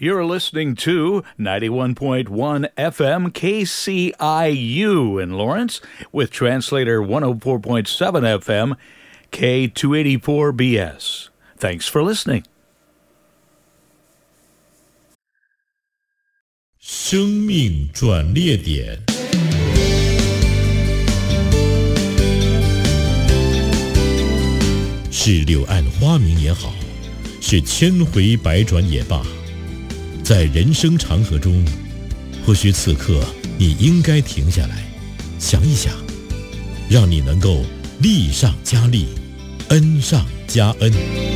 You're listening to 91.1 FM KCIU in Lawrence with translator 104.7 FM K284BS. Thanks for listening. 生命转捩点，是柳暗花明也好，是千回百转也罢，在人生长河中，或许此刻你应该停下来想一想，让你能够力上加力，恩上加恩。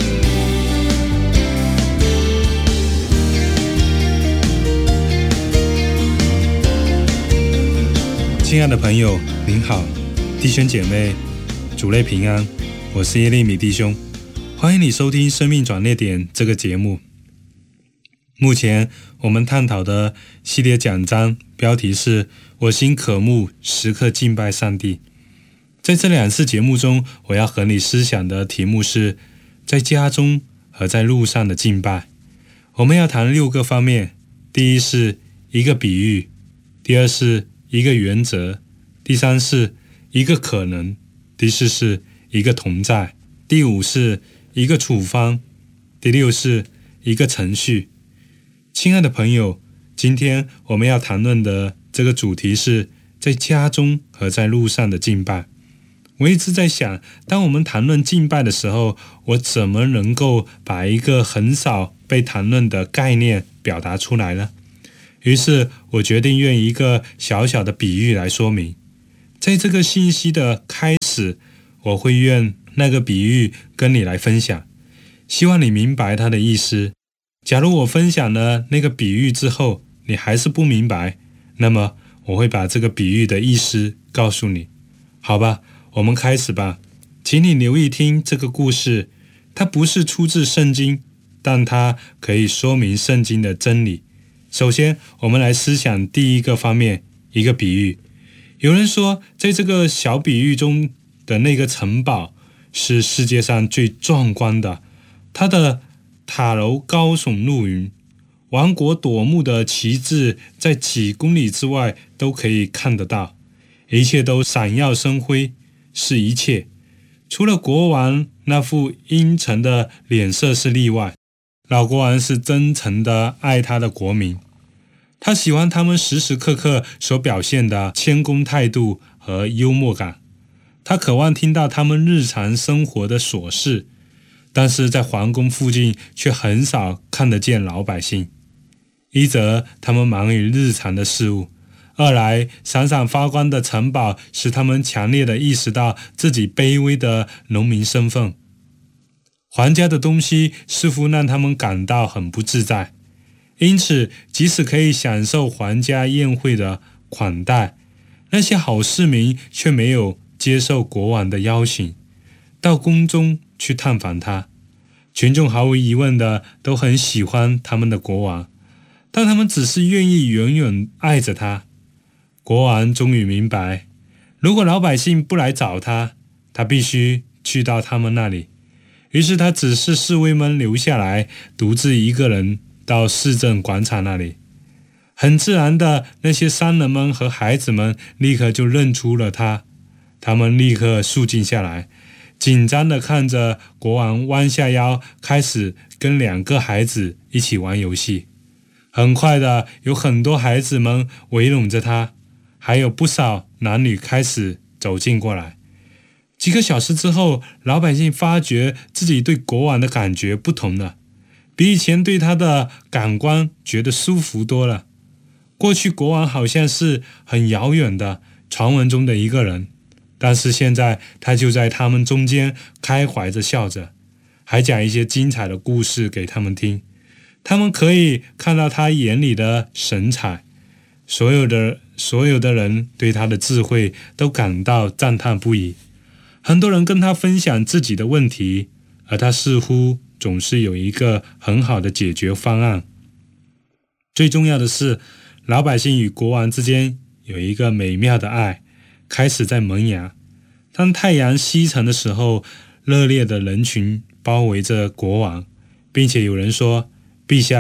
亲爱的朋友您好，弟兄姐妹主内平安，我是耶利米弟兄，欢迎你收听生命转捩点这个节目。目前我们探讨的系列讲章标题是我心渴慕时刻敬拜上帝。在这两次节目中，我要和你思想的题目是在家中和在路上的敬拜。我们要谈6个方面，第一是一个比喻，第二是一个原则，第三是一个可能，第四是一个同在，第五是一个处方，第六是一个程序。亲爱的朋友，今天我们要谈论的这个主题是在家中和在路上的敬拜。我一直在想，当我们谈论敬拜的时候，我怎么能够把一个很少被谈论的概念表达出来呢？于是我决定用一个小小的比喻来说明。在这个信息的开始，我会用那个比喻跟你来分享，希望你明白它的意思。假如我分享了那个比喻之后，你还是不明白，那么我会把这个比喻的意思告诉你。好吧，我们开始吧。请你留意听这个故事，它不是出自圣经，但它可以说明圣经的真理。首先，我们来思想第一个方面，一个比喻。有人说，在这个小比喻中的那个城堡是世界上最壮观的，它的塔楼高耸入云，王国夺目的旗帜在几公里之外都可以看得到，一切都闪耀生辉，是一切。除了国王那副阴沉的脸色是例外，老国王是真诚的爱他的国民，他喜欢他们时时刻刻所表现的谦恭态度和幽默感，他渴望听到他们日常生活的琐事，但是在皇宫附近却很少看得见老百姓。一则他们忙于日常的事物，二来闪闪发光的城堡使他们强烈地意识到自己卑微的农民身份。皇家的东西似乎让他们感到很不自在，因此即使可以享受皇家宴会的款待，那些好市民却没有接受国王的邀请，到宫中去探访他。群众毫无疑问的都很喜欢他们的国王，但他们只是愿意远远爱着他。国王终于明白，如果老百姓不来找他，他必须去到他们那里。于是他指示侍卫们留下来，独自一个人到市政广场那里。很自然的，那些商人们和孩子们立刻就认出了他，他们立刻肃静下来，紧张地看着国王弯下腰，开始跟2个孩子一起玩游戏。很快的，有很多孩子们围拢着他，还有不少男女开始走近过来。几个小时之后，老百姓发觉自己对国王的感觉不同了，比以前对他的感官觉得舒服多了。过去国王好像是很遥远的传闻中的一个人，但是现在他就在他们中间开怀着笑着，还讲一些精彩的故事给他们听。他们可以看到他眼里的神采，所有的人对他的智慧都感到赞叹不已。很多人跟他分享自己的问题，而他似乎总是有一个很好的解决方案。最重要的是，老百姓与国王之间有一个美妙的爱，开始在萌芽。当太阳西沉的时候，热烈的人群包围着国王，并且有人说：陛下，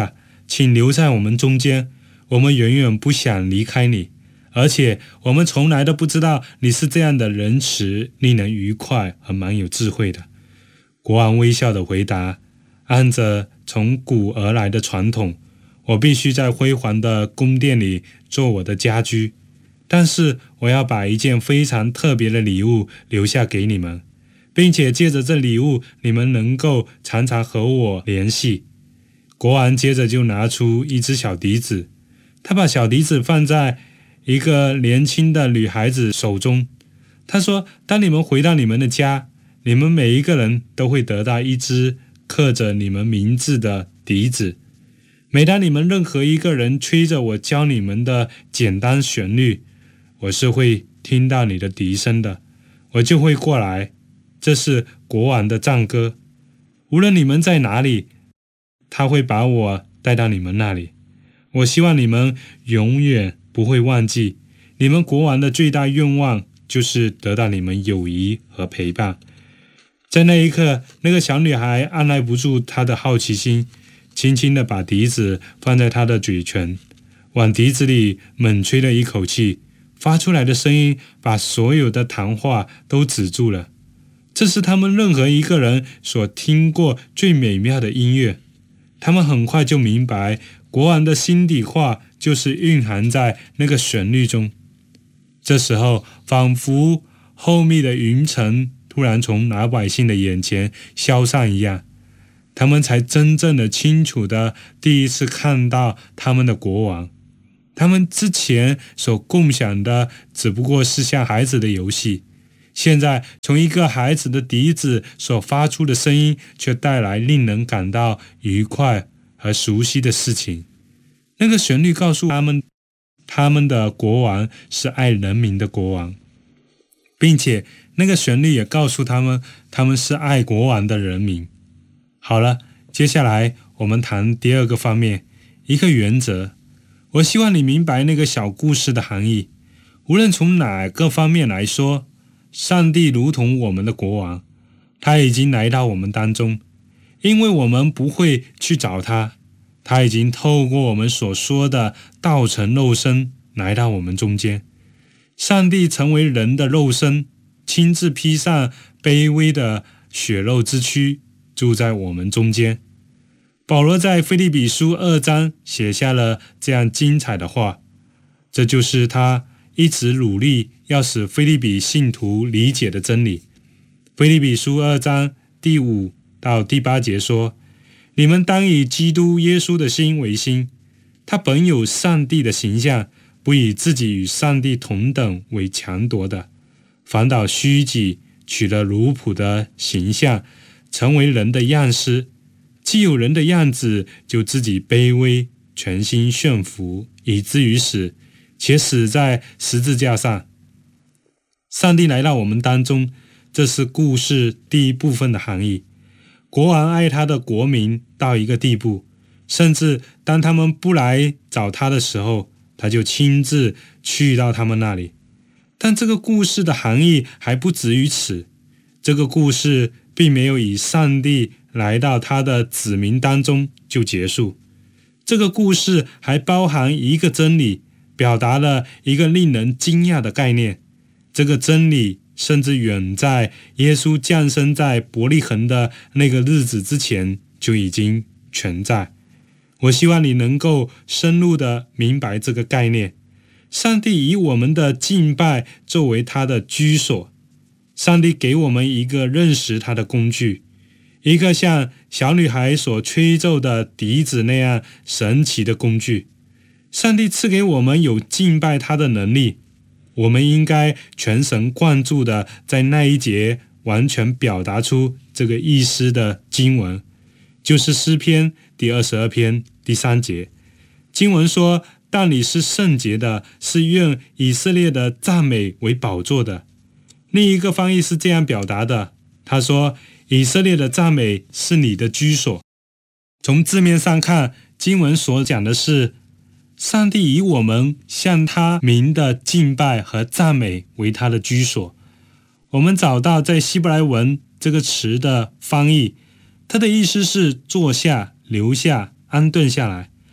请留在我们中间，我们远远不想离开你，而且我们从来都不知道你是这样的仁慈，令人愉快和蛮有智慧的。”国王微笑地回答：“按着从古而来的传统，我必须在辉煌的宫殿里做我的家居，但是我要把一件非常特别的礼物留下给你们，并且借着这礼物，你们能够常常和我联系。”国王接着就拿出一只小笛子，他把小笛子放在一个年轻的女孩子手中。他说：“当你们回到你们的家，你们每一个人都会得到一只刻着你们名字的笛子。每当你们任何一个人吹着我教你们的简单旋律，我是会听到你的笛声的，我就会过来。这是国王的赞歌。无论你们在哪里，他会把我带到你们那里。我希望你们永远不会忘记，你们国王的最大愿望就是得到你们友谊和陪伴。”在那一刻，那个小女孩按耐不住她的好奇心，轻轻地把笛子放在她的嘴唇，往笛子里猛吹了一口气，发出来的声音把所有的谈话都止住了。这是他们任何一个人所听过最美妙的音乐。他们很快就明白，国王的心底话就是蕴含在那个旋律中。这时候，仿佛厚密的云层突然从老百姓的眼前消散一样，他们才真正的清楚的第一次看到他们的国王。他们之前所共享的只不过是像孩子的游戏，现在从一个孩子的笛子所发出的声音，却带来令人感到愉快和熟悉的事情。那个旋律告诉他们，他们的国王是爱人民的国王，并且那个旋律也告诉他们，他们是爱国王的人民。好了，接下来我们谈第二个方面，一个原则。我希望你明白那个小故事的含义。无论从哪个方面来说，上帝如同我们的国王，他已经来到我们当中，因为我们不会去找他，他已经透过我们所说的道成肉身来到我们中间。上帝成为人的肉身，亲自披上卑微的血肉之躯，住在我们中间。保罗在腓立比书2章写下了这样精彩的话，这就是他一直努力要使腓立比信徒理解的真理。腓立比书2章第5到第8节说：“你们当以基督耶稣的心为心，他本有上帝的形象，不以自己与上帝同等为强夺的，反倒虚己，取了奴仆的形象，成为人的样式。既有人的样子，就自己卑微，全心顺服，以至于死，且死在十字架上。”上帝来到我们当中，这是故事第一部分的含义。国王爱他的国民到一个地步，甚至当他们不来找他的时候，他就亲自去到他们那里。但这个故事的含义还不止于此。这个故事并没有以上帝来到他的子民当中就结束。这个故事还包含一个真理，表达了一个令人惊讶的概念。这个真理甚至远在耶稣降生在伯利恒的那个日子之前就已经存在。我希望你能够深入地明白这个概念。上帝以我们的敬拜作为他的居所，上帝给我们一个认识他的工具，一个像小女孩所吹奏的笛子那样神奇的工具。上帝赐给我们有敬拜他的能力，我们应该全神贯注的在那一节完全表达出这个意思的经文，就是诗篇第22篇第3节。经文说：“但你是圣洁的，是愿以色列的赞美为宝座的。”另一个翻译是这样表达的，他说：“以色列的赞美是你的居所。”从字面上看，经文所讲的是上帝以我们向他名的敬拜和赞美为他的居所。我们找到在希伯来文这个词的翻译，它的意思是坐下、留下、安顿下来，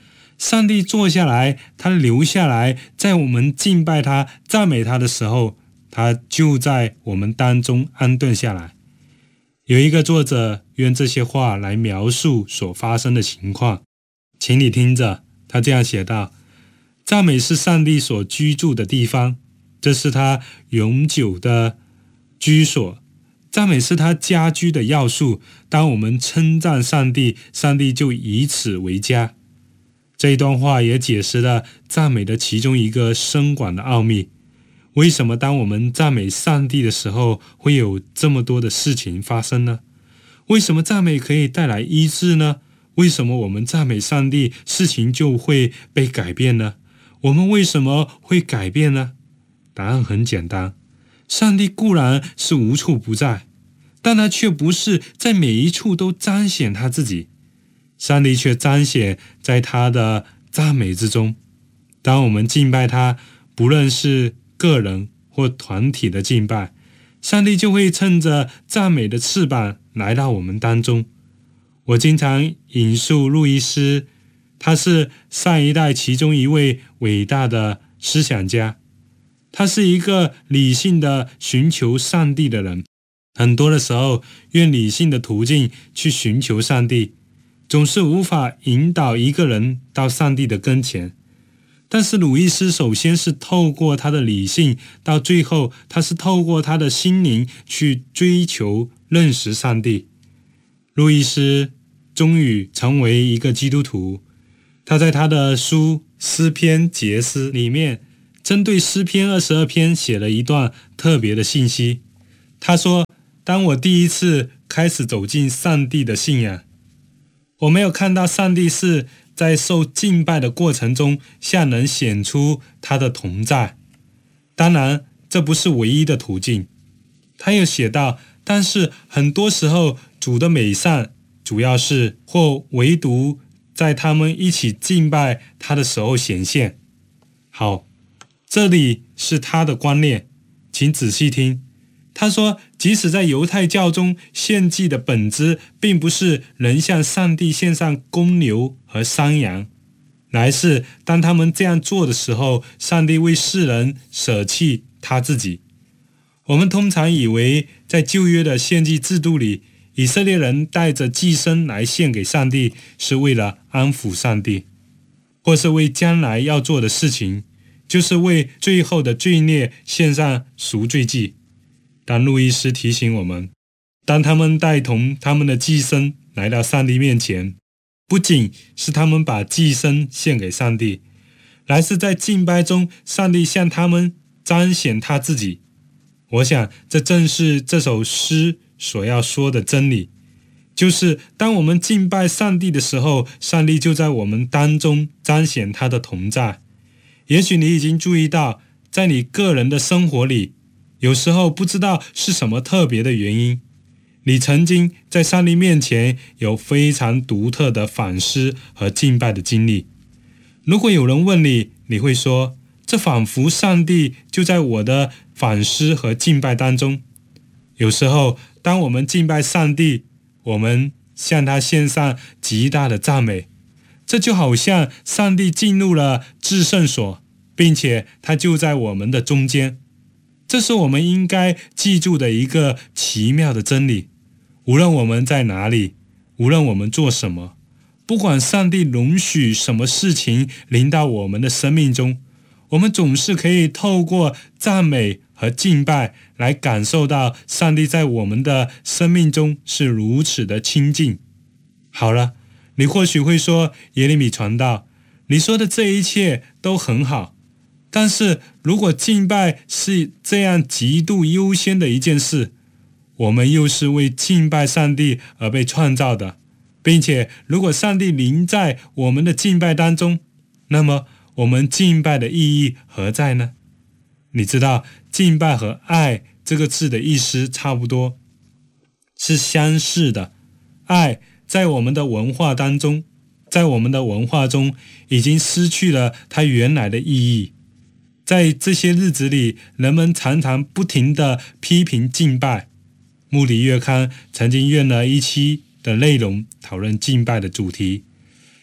上帝坐下来，他留下来，在我们敬拜他、赞美他的时候，他就在我们当中安顿下来。有一个作者用这些话来描述所发生的情况，请你听着，他这样写道：赞美是上帝所居住的地方，这是他永久的居所。赞美是他家居的要素，当我们称赞上帝，上帝就以此为家。这一段话也解释了赞美的其中一个深广的奥秘。为什么当我们赞美上帝的时候，会有这么多的事情发生呢？为什么赞美可以带来医治呢？为什么我们赞美上帝，事情就会被改变呢？我们为什么会改变呢？答案很简单，上帝固然是无处不在，但他却不是在每一处都彰显他自己。上帝却彰显在他的赞美之中。当我们敬拜他，不论是个人或团体的敬拜，上帝就会趁着赞美的翅膀来到我们当中。我经常引述路易斯，他是上一代其中一位伟大的思想家，他是一个理性的寻求上帝的人。很多的时候，用理性的途径去寻求上帝，总是无法引导一个人到上帝的跟前。但是鲁易斯首先是透过他的理性，到最后他是透过他的心灵去追求认识上帝。路易斯终于成为一个基督徒。他在他的书《诗篇结诗》里面，针对诗篇22篇写了一段特别的信息。他说，当我第一次开始走进上帝的信仰，我没有看到上帝是在受敬拜的过程中向人显出他的同在。当然，这不是唯一的途径。他又写道，但是很多时候主的美善主要是或唯独在他们一起敬拜他的时候显现。好，这里是他的观念，请仔细听。他说，即使在犹太教中，献祭的本质并不是人向上帝献上公牛和山羊，乃是当他们这样做的时候，上帝为世人舍弃他自己。我们通常以为在旧约的献祭制度里，以色列人带着祭牲来献给上帝，是为了安抚上帝，或是为将来要做的事情，就是为最后的罪孽献上赎罪祭。但路易斯提醒我们，当他们带同他们的祭牲来到上帝面前，不仅是他们把祭牲献给上帝，乃是在敬拜中，上帝向他们彰显他自己。我想这正是这首诗所要说的真理，就是当我们敬拜上帝的时候，上帝就在我们当中彰显他的同在。也许你已经注意到，在你个人的生活里，有时候不知道是什么特别的原因，你曾经在上帝面前有非常独特的反思和敬拜的经历。如果有人问你，你会说，这仿佛上帝就在我的反思和敬拜当中。有时候当我们敬拜上帝，我们向他献上极大的赞美，这就好像上帝进入了至圣所，并且他就在我们的中间。这是我们应该记住的一个奇妙的真理。无论我们在哪里，无论我们做什么，不管上帝容许什么事情临到我们的生命中，我们总是可以透过赞美和敬拜来感受到上帝在我们的生命中是如此的亲近。好了，你或许会说，耶利米传道，你说的这一切都很好，但是如果敬拜是这样极度优先的一件事，我们又是为敬拜上帝而被创造的，并且如果上帝临在我们的敬拜当中，那么我们敬拜的意义何在呢？你知道，敬拜和爱这个字的意思差不多，是相似的。爱在我们的文化当中，在我们的文化中已经失去了它原来的意义。在这些日子里，人们常常不停地批评敬拜。穆迪月刊曾经用了一期的内容讨论敬拜的主题。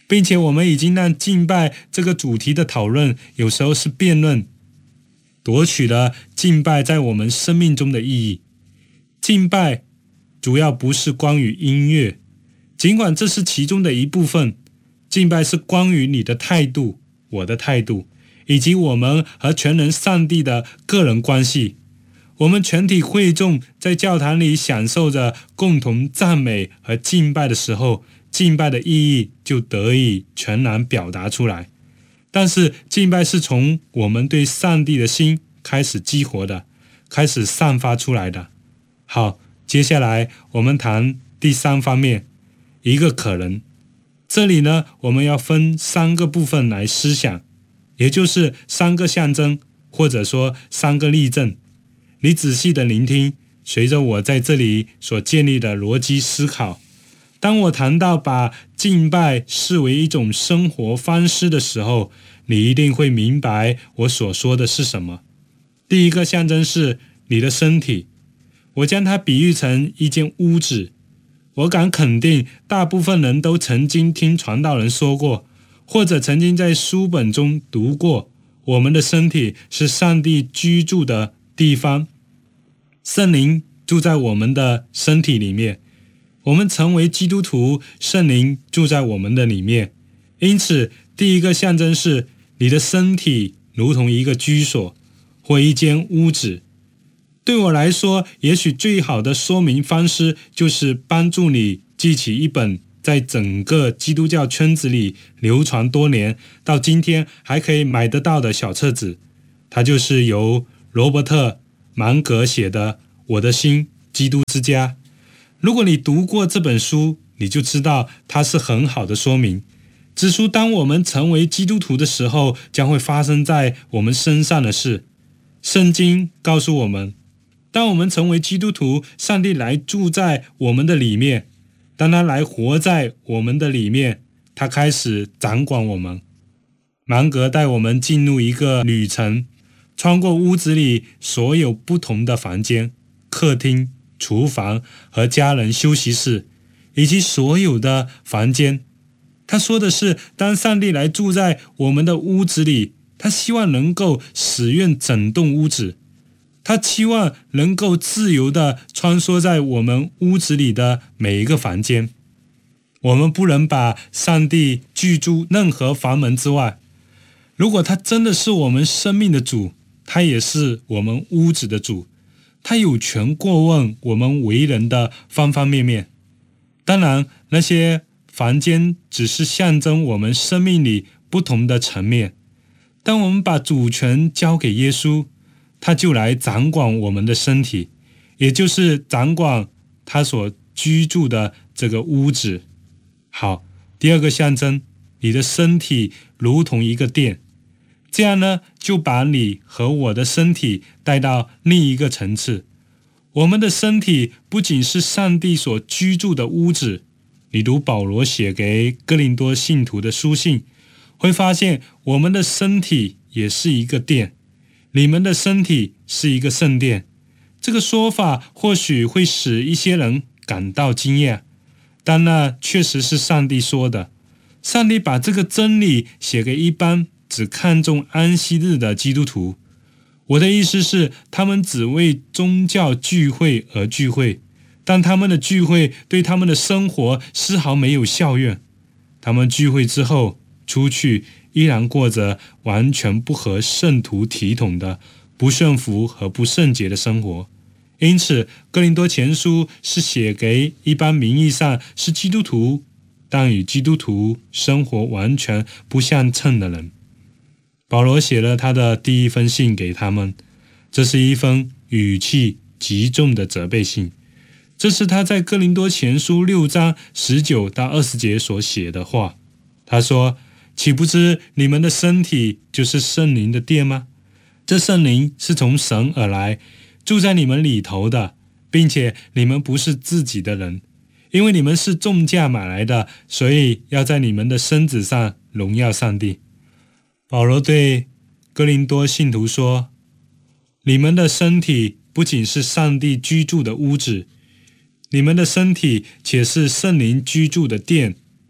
并且我们已经让敬拜这个主题的讨论有时候是辩论，夺取了敬拜在我们生命中的意义。敬拜主要不是关于音乐，尽管这是其中的一部分，敬拜是关于你的态度，我的态度，以及我们和全能上帝的个人关系。我们全体会众在教堂里享受着共同赞美和敬拜的时候，敬拜的意义就得以全然表达出来。但是敬拜是从我们对上帝的心开始激活的，开始散发出来的。好，接下来我们谈第3方面，一个可能。这里呢，我们要分3个部分来思想，也就是3个象征，或者说3个例证。你仔细的聆听，随着我在这里所建立的逻辑思考。当我谈到把敬拜视为一种生活方式的时候，你一定会明白我所说的是什么。第一个象征是你的身体，我将它比喻成一间屋子。我敢肯定，大部分人都曾经听传道人说过，或者曾经在书本中读过，我们的身体是上帝居住的地方，圣灵住在我们的身体里面。我们成为基督徒，圣灵住在我们的里面。因此，第一个象征是你的身体如同一个居所或一间屋子。对我来说，也许最好的说明方式就是帮助你记起一本在整个基督教圈子里流传多年，到今天还可以买得到的小册子。它就是由罗伯特·芒格写的《我的心：基督之家》。如果你读过这本书，你就知道它是很好的说明，指出当我们成为基督徒的时候，将会发生在我们身上的事。圣经告诉我们，当我们成为基督徒，上帝来住在我们的里面，当他来活在我们的里面，他开始掌管我们。芒格带我们进入一个旅程，穿过屋子里所有不同的房间、客厅、厨房和家人休息室，以及所有的房间。他说的是，当上帝来住在我们的屋子里，他希望能够使用整栋屋子，他期望能够自由地穿梭在我们屋子里的每一个房间。我们不能把上帝拒诸任何房门之外。如果他真的是我们生命的主，他也是我们屋子的主，他有权过问我们为人的方方面面。当然，那些房间只是象征我们生命里不同的层面。当我们把主权交给耶稣，他就来掌管我们的身体，也就是掌管他所居住的这个屋子。好，第2个象征，你的身体如同一个殿。这样呢，就把你和我的身体带到另一个层次。我们的身体不仅是上帝所居住的屋子，你读保罗写给哥林多信徒的书信，会发现我们的身体也是一个殿，你们的身体是一个圣殿。这个说法或许会使一些人感到惊讶，但那确实是上帝说的。上帝把这个真理写给一般只看重安息日的基督徒。我的意思是，他们只为宗教聚会而聚会，但他们的聚会对他们的生活丝毫没有效用。他们聚会之后出去，依然过着完全不合圣徒体统的不顺服和不圣洁的生活。因此，哥林多前书是写给一般名义上是基督徒，但与基督徒生活完全不相称的人。保罗写了他的第1封信给他们，这是一封语气极重的责备信。这是他在哥林多前书6章19到20节所写的话。他说，岂不知你们的身体就是圣灵的殿吗？这圣灵是从神而来，住在你们里头的，并且你们不是自己的人，因为你们是重价买来的，所以要在你们的身子上荣耀上帝。保罗对哥林多信徒说，你们的身体不仅是上帝居住的屋子，你们的身体且是圣灵居住的殿。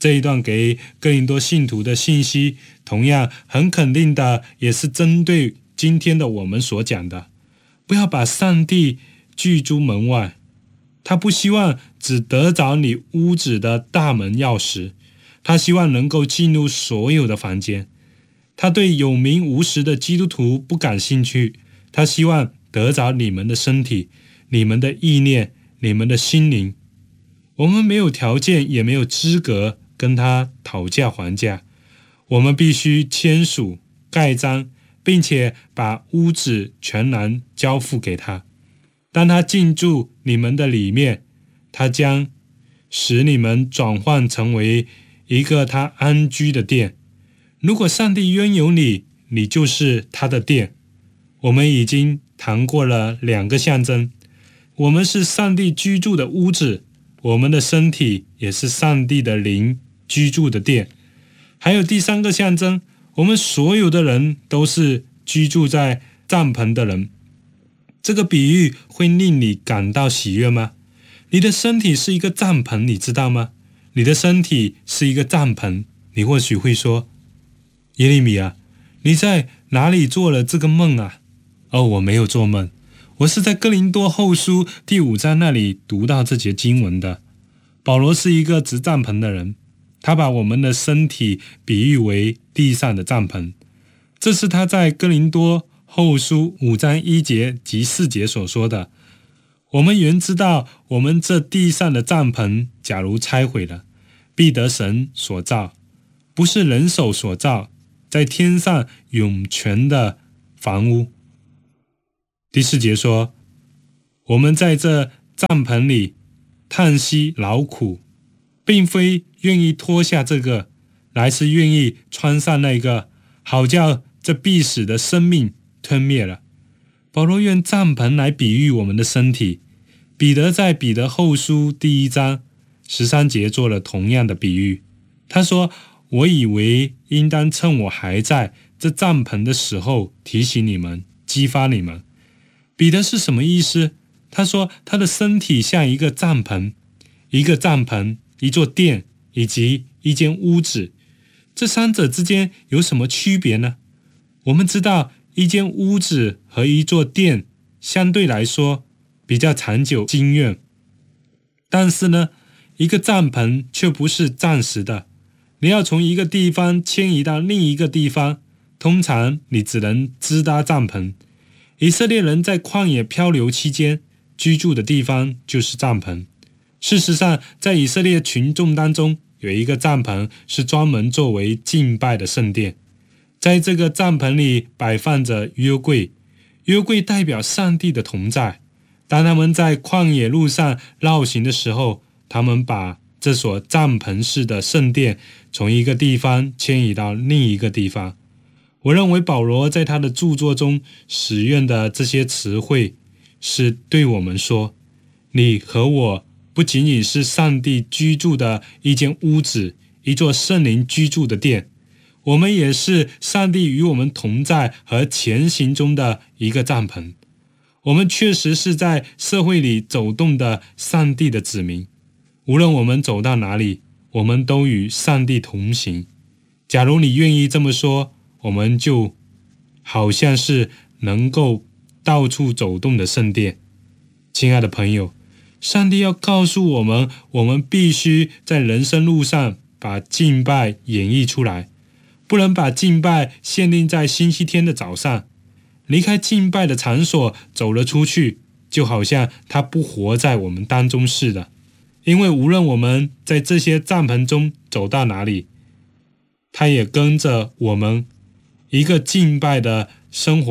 这一段给哥林多信徒的信息，同样很肯定的，也是针对今天的我们所讲的。不要把上帝拒诸门外，他不希望只得着你屋子的大门钥匙，他希望能够进入所有的房间。他对有名无实的基督徒不感兴趣，他希望得着你们的身体、你们的意念、你们的心灵。我们没有条件，也没有资格跟他讨价还价，我们必须签署、盖章，并且把屋子全然交付给他。当他进驻你们的里面，他将使你们转换成为一个他安居的殿。如果上帝拥有你，你就是他的殿。我们已经谈过了2个象征，我们是上帝居住的屋子，我们的身体也是上帝的灵居住的殿。还有第3个象征，我们所有的人都是居住在帐篷的人。这个比喻会令你感到喜悦吗？你的身体是一个帐篷，你知道吗？你的身体是一个帐篷。你或许会说，耶利米啊，你在哪里做了这个梦啊？我没有做梦，我是在哥林多后书第5章那里读到这节经文的。保罗是一个执帐篷的人，他把我们的身体比喻为地上的帐篷。这是他在哥林多后书5章1节及4节所说的。我们原知道，我们这地上的帐篷假如拆毁了，必得神所造，不是人手所造，在天上永存的房屋。第4节说，我们在这帐篷里叹息劳苦，并非愿意脱下这个，乃是愿意穿上那个，好叫这必死的生命吞灭了。保罗用帐篷来比喻我们的身体。彼得在彼得后书第1章13节做了同样的比喻。他说，我以为应当趁我还在这帐篷的时候提醒你们，激发你们。彼得是什么意思？他说他的身体像一个帐篷，一个帐篷，一座殿，以及一间屋子。这3者之间有什么区别呢？我们知道一间屋子和一座殿相对来说比较长久经验，但是呢，一个帐篷却不是暂时的，你要从一个地方迁移到另一个地方，通常你只能支搭帐篷。以色列人在旷野漂流期间居住的地方就是帐篷。事实上，在以色列群众当中，有一个帐篷是专门作为敬拜的圣殿。在这个帐篷里摆放着约柜，约柜代表上帝的同在。当他们在旷野路上绕行的时候，他们把这所帐篷式的圣殿从一个地方迁移到另一个地方。我认为保罗在他的著作中使用的这些词汇，是对我们说，你和我不仅仅是上帝居住的一间屋子，一座圣灵居住的殿，我们也是上帝与我们同在和前行中的一个帐篷。我们确实是在社会里走动的上帝的子民，无论我们走到哪里，我们都与上帝同行。假如你愿意这么说，我们就好像是能够到处走动的圣殿。亲爱的朋友，上帝要告诉我们，我们必须在人生路上把敬拜演绎出来，不能把敬拜限定在星期天的早上。离开敬拜的场所走了出去，就好像他不活在我们当中似的。因为无论我们在这些帐篷中走到哪里，他也跟着我们一个敬拜的生活